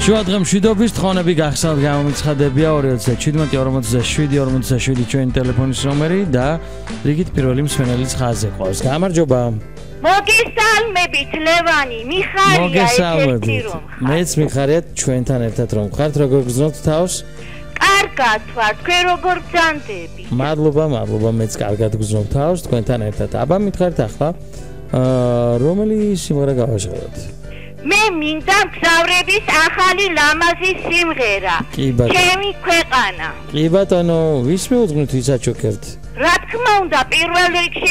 შუა დღემშვიდობის თხოვნები გახსნათ გამომიცხადებია 2017-47 ჩვენი ტელეფონის ნომერი და რიგით პირველი მსმენელის ხაზზე ყავს. გამარჯობა. მოგესალმებით ლევანი, მიხარია ერთ-ერთი რომ. მეც მიხარია ჩვენთან ერთად რომ ხართ, როგორ გრძნობთ თავს? კარგად ვარ, თქვენ როგორ ბრძანდები? მადლობა, მეც კარგად გრძნობ თავს თქვენთან ერთად. აბა მითხარით ახლა რომელი სიმღერა გავაშალოთ? მე მინდა მგზავრების ახალი ლამაზი სიმღერა. ჩემი ქვეყანა. კი ბატონო, ვის მეუძღვნით ვისაც ჩუქერთ? რა თქმა უნდა, პირველ რიგში